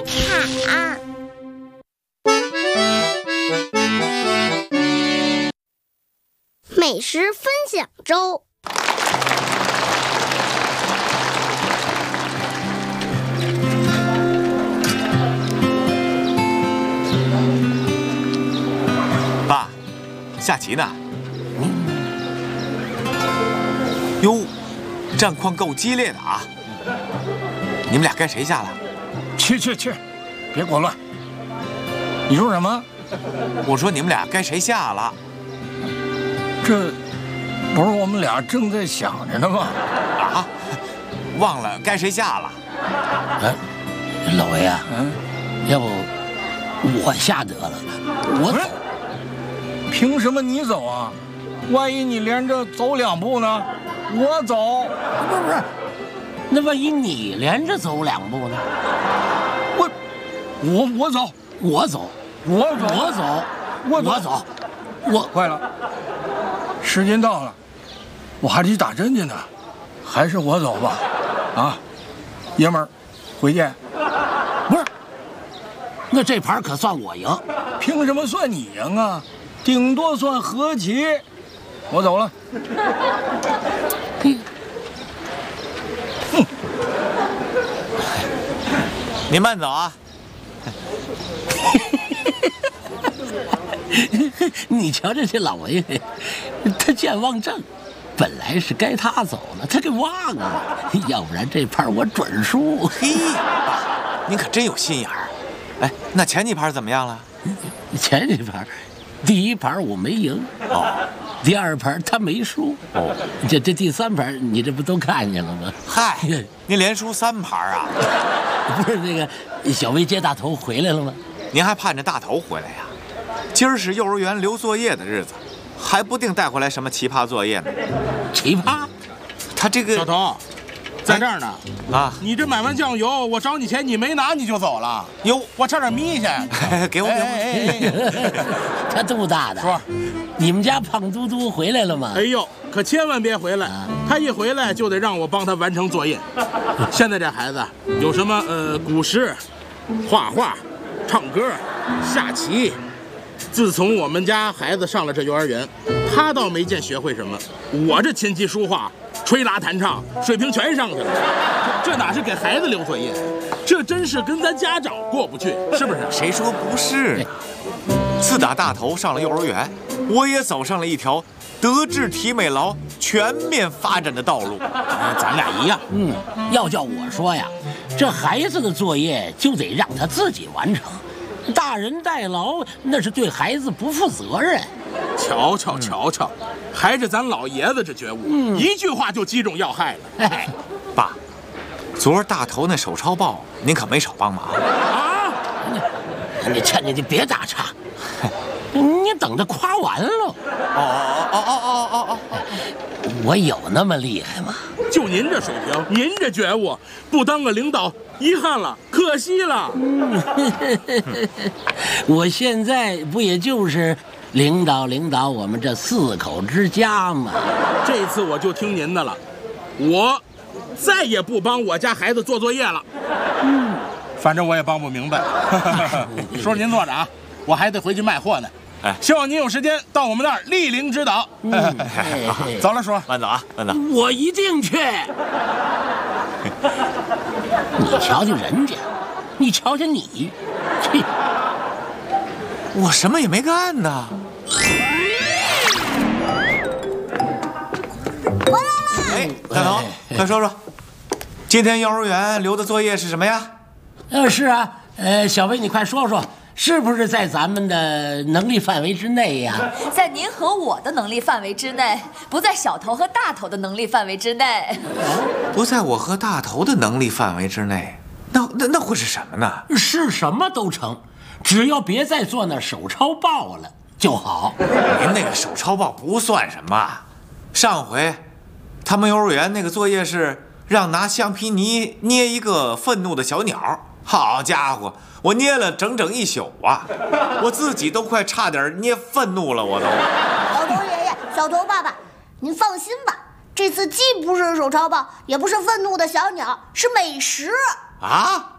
卡。美食分享周。 爸，下棋呢？哟，战况够激烈的啊！你们俩该谁下了？ 去，别过乱。你说什么？ 我说你们俩该谁下了？ 这不是我们俩正在想着呢吗？ 啊，忘了该谁下了？ 哎，老韦啊，要不我下得了，我走。 凭什么你走啊？万一你连着走2步呢？我走。 不是，那万一你连着走2步呢？ 我走。坏了，时间到了，我还得去打针去呢，还是我走吧。啊，爷们儿，回见。 不是，那这盘可算我赢。 凭什么算你赢啊？顶多算和棋。我走了。 你慢走啊。 你瞧这老韦，他健忘症，本来是该他走了，他给忘了，要不然这盘我准输。 嘿，爸，您可真有心眼儿。哎，那前几盘怎么样了？ 前几盘，第一盘我没赢，第2盘他没输，这第3盘你这不都看见了吗？ 嗨，您连输3盘啊？ 不是那个小薇接大头回来了吗？ 您还盼着大头回来呀？今儿是幼儿园留作业的日子，还不定带回来什么奇葩作业呢。 奇葩？ 他这个小头，在这儿呢。 啊， 你这买完酱油，我找你钱，你没拿你就走了。 哟， 我差点眯去。 给我。 他多大的？ 说， 你们家胖嘟嘟回来了吗？ 哎呦，可千万别回来！他一回来就得让我帮他完成作业。现在这孩子有什么古诗、画画、唱歌、下棋。自从我们家孩子上了这幼儿园，他倒没见学会什么。我这琴棋书画、吹拉弹唱，水平全上去了。这哪是给孩子留作业，这真是跟咱家长过不去，是不是？ 谁说不是呢？自打大头上了幼儿园，我也走上了一条德智体美劳全面发展的道路。 咱俩一样。 要叫我说呀，这孩子的作业就得让他自己完成。大人代劳，那是对孩子不负责任。 瞧，还是咱老爷子这觉悟，一句话就击中要害了。 爸，昨儿大头那手抄报，您可没少帮忙啊！ 你别打岔，你等着夸完了。我有那么厉害吗？ 就您这水平，您这觉悟，不当个领导，遗憾了，可惜了。 我现在不也就是领导我们这4口之家吗？ 这次我就听您的了，我再也不帮我家孩子做作业了。反正我也帮不明白。说您坐着啊，我还得回去卖货呢。希望您有时间到我们那儿莅临指导。走了，叔， 慢走啊，慢走。 我一定去。你瞧瞧人家，你瞧瞧你， 我什么也没干呢。 回来啦！ 哎，大头，快说说，今天幼儿园留的作业是什么呀？ 是啊，小薇，你快说说。是不是在咱们的能力范围之内呀？ 在您和我的能力范围之内，不在小头和大头的能力范围之内。 不在我和大头的能力范围之内，那会是什么呢？ 是什么都成，只要别再做那手抄报了就好。 您那个手抄报不算什么，上回他们幼儿园那个作业是让拿橡皮泥捏一个愤怒的小鸟。好家伙，我捏了整整1宿啊！我自己都快差点捏愤怒了，我都。 小头爷爷，小头爸爸，您放心吧，这次既不是手抄报，也不是愤怒的小鸟，是美食啊！